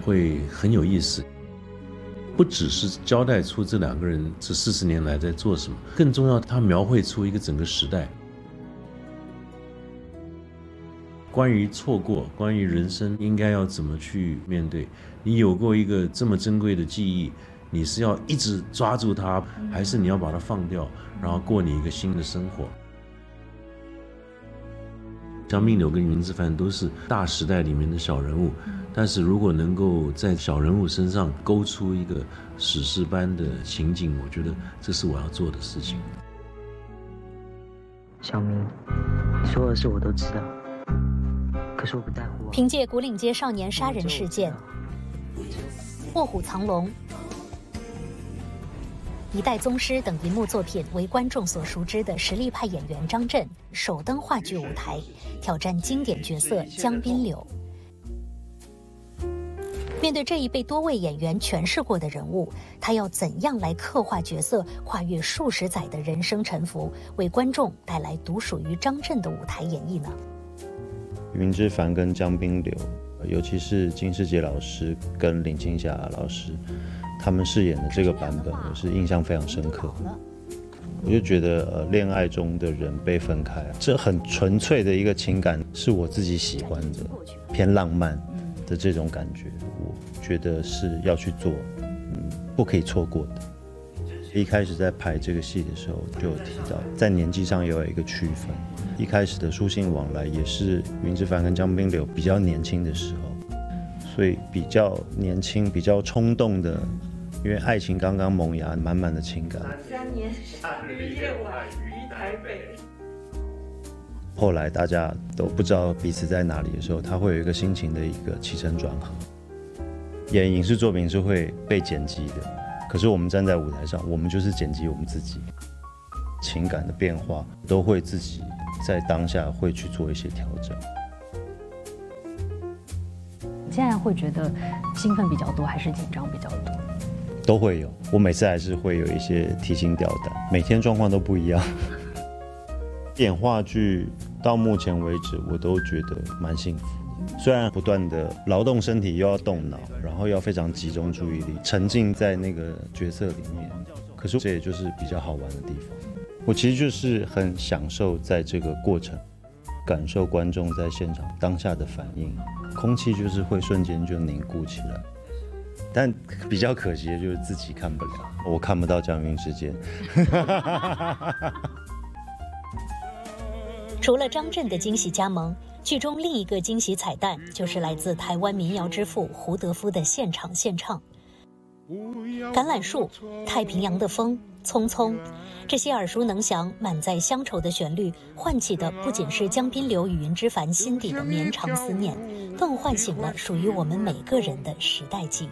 会很有意思。不只是交代出这两个人这40年来在做什么，更重要，他描绘出一个整个时代。关于错过，关于人生应该要怎么去面对，你有过一个这么珍贵的记忆，你是要一直抓住它，还是你要把它放掉，然后过你一个新的生活？江滨柳跟云之凡都是大时代里面的小人物，但是如果能够在小人物身上勾出一个史诗般的情景，我觉得这是我要做的事情。 小明，所有的事我都知道，可是我不在乎。 凭借古岭街少年杀人事件、卧虎藏龙、一代宗师等银幕作品为观众所熟知的实力派演员张震首登话剧舞台，挑战经典角色江滨柳。面对这一被多位演员诠释过的人物，他要怎样来刻画角色，跨越数十载的人生沉浮，为观众带来独属于张震的舞台演绎呢？ 云之凡跟江滨柳，尤其是金士杰老师跟林青霞老师，他们饰演的这个版本，我是印象非常深刻。我就觉得，恋爱中的人被分开，这很纯粹的一个情感，是我自己喜欢的，偏浪漫的这种感觉，我觉得是要去做，不可以错过的。一开始在排这个戏的时候，就有提到，在年纪上也有一个区分。一开始的书信往来也是云之凡跟江滨柳比较年轻的时候，所以比较年轻、比较冲动的，因为爱情刚刚萌芽，满满的情感。 3年夏日夜晚于台北。 后来大家都不知道彼此在哪里的时候，他会有一个心情的一个起承转合。演影视作品是会被剪辑的，可是我们站在舞台上，我们就是剪辑我们自己，情感的变化都会自己在当下会去做一些调整。 现在会觉得兴奋比较多，还是紧张比较多？ 都会有，我每次还是会有一些提心吊胆，每天状况都不一样。演话剧到目前为止，我都觉得蛮幸福的。虽然不断的劳动身体，又要动脑，然后要非常集中注意力，沉浸在那个角色里面，可是这也就是比较好玩的地方。我其实就是很享受在这个过程，感受观众在现场当下的反应，空气就是会瞬间就凝固起来。但比较可惜的就是自己看不了，我看不到江云之间。 除了张震的惊喜加盟，剧中另一个惊喜彩蛋就是来自台湾民谣之父胡德夫的现场献唱。橄榄树、太平洋的风、匆匆，这些耳熟能详、满载乡愁的旋律，唤起的不仅是江滨柳与云之凡心底的绵长思念，更唤醒了属于我们每个人的时代记忆。